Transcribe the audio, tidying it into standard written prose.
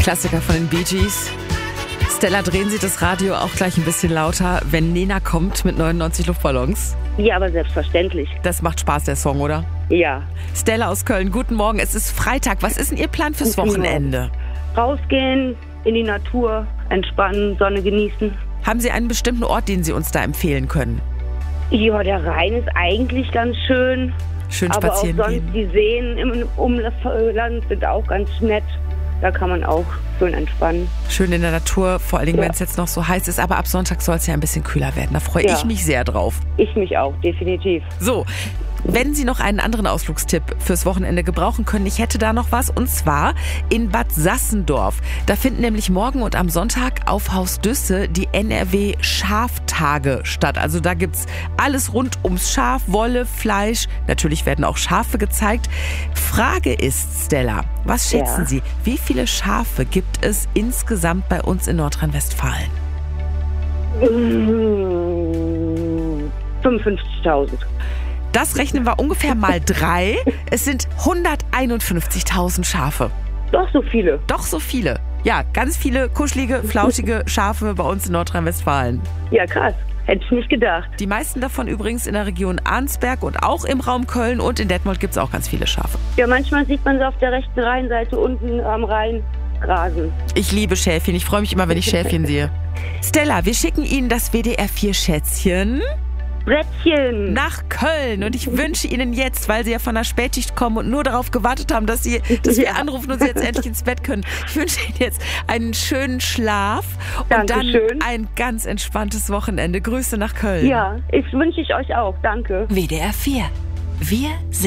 Klassiker von den Bee Gees. Stella, drehen Sie das Radio auch gleich ein bisschen lauter, wenn Nena kommt mit 99 Luftballons? Ja, aber selbstverständlich. Das macht Spaß, der Song, oder? Ja. Stella aus Köln, guten Morgen. Es ist Freitag. Was ist denn Ihr Plan fürs Wochenende? Rausgehen, in die Natur, entspannen, Sonne genießen. Haben Sie einen bestimmten Ort, den Sie uns da empfehlen können? Ja, der Rhein ist eigentlich ganz schön. Schön aber auch spazieren sonst gehen. die Seen im Umland sind auch ganz nett. Da kann man auch schön entspannen. Schön in der Natur, vor allen Dingen, Ja. wenn es jetzt noch so heiß ist. Aber ab Sonntag soll es ja ein bisschen kühler werden. Da freue ich mich sehr drauf. Ich mich auch, definitiv. So, wenn Sie noch einen anderen Ausflugstipp fürs Wochenende gebrauchen können, ich hätte da noch was. Und zwar in Bad Sassendorf. Da finden nämlich morgen und am Sonntag auf Haus Düsse die NRW Schaftage statt. Also da gibt's alles rund ums Schaf, Wolle, Fleisch. Natürlich werden auch Schafe gezeigt. Frage ist, Stella, was schätzen Sie? Wie viele Schafe gibt es insgesamt bei uns in Nordrhein-Westfalen? 55.000. Das rechnen wir ungefähr mal 3. Es sind 151.000 Schafe. Doch so viele. Doch so viele. Ja, ganz viele kuschelige, flauschige Schafe bei uns in Nordrhein-Westfalen. Ja, krass. Hätte ich nicht gedacht. Die meisten davon übrigens in der Region Arnsberg und auch im Raum Köln, und in Detmold gibt es auch ganz viele Schafe. Ja, manchmal sieht man sie auf der rechten Rheinseite unten am Rhein grasen. Ich liebe Schäfchen. Ich freue mich immer, wenn ich Schäfchen sehe. Stella, wir schicken Ihnen das WDR 4 Schätzchen Brettchen. nach Köln, und ich wünsche Ihnen jetzt, weil Sie ja von der Spätschicht kommen und nur darauf gewartet haben, dass wir anrufen und Sie jetzt endlich ins Bett können. Ich wünsche Ihnen jetzt einen schönen Schlaf und Dankeschön. dann ein ganz entspanntes Wochenende. Grüße nach Köln. Ja, wünsche ich euch auch. Danke. WDR 4. Wir sind